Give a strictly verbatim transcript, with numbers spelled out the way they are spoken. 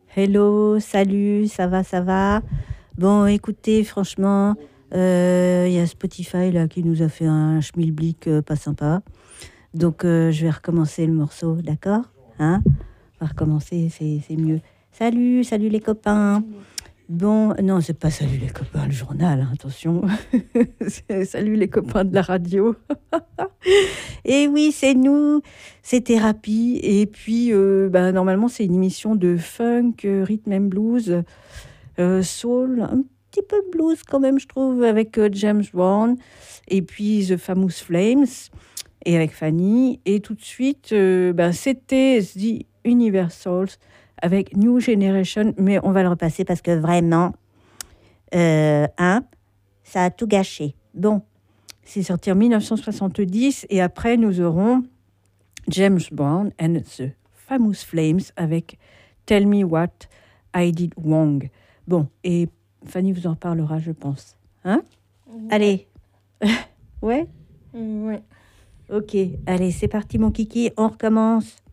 Hello, salut, ça va, ça va? Bon, écoutez, franchement, euh, il y a Spotify là qui nous a fait un schmilblick euh, pas sympa. Donc, euh, je vais recommencer le morceau, d'accord? Hein? On va recommencer, c'est c'est mieux. Salut, salut les copains. Bon, non, c'est pas salut les copains, le journal, hein, attention. C'est salut les copains de la radio. Et oui, c'est nous, c'est Thérapie. Et puis, euh, bah, normalement, c'est une émission de funk, euh, rhythm and blues, euh, soul, un petit peu de blues quand même, je trouve, avec euh, James Brown. Et puis, The Famous Flames, et avec Fanny. Et tout de suite, euh, bah, c'était The Universals avec New Generation. Mais on va le repasser parce que vraiment, euh, hein, ça a tout gâché. Bon, c'est sorti en mille neuf cent soixante-dix et après nous aurons James Brown and the Famous Flames avec Tell Me What I Did Wrong. Bon, et Fanny vous en parlera, je pense. Hein? Ouais. Allez. Ouais? Ouais. Ok, allez, c'est parti mon kiki, on recommence.